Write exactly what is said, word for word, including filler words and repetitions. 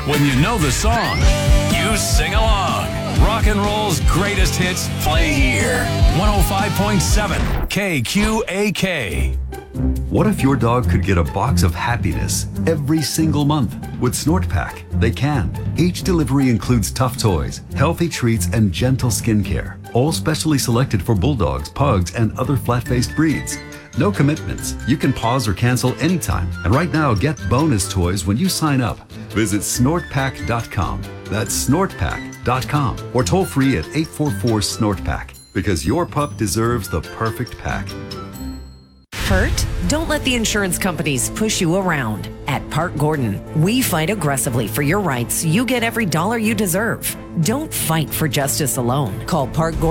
When you know the song, you sing along. Rock and roll's greatest hits play here. one oh five point seven K Q A K. What if your dog could get a box of happiness every single month? With Snort Pack, they can. Each delivery includes tough toys, healthy treats, and gentle skincare, all specially selected for bulldogs, pugs, and other flat-faced breeds. No commitments. You can pause or cancel anytime. And right now, get bonus toys when you sign up. Visit snort pack dot com. That's snort pack dot com. Or toll free at eight four four snort pack. Because your pup deserves the perfect pack. Hurt? Don't let the insurance companies push you around. At Park Gordon, we fight aggressively for your rights so you get every dollar you deserve. Don't fight for justice alone. Call Park Gordon.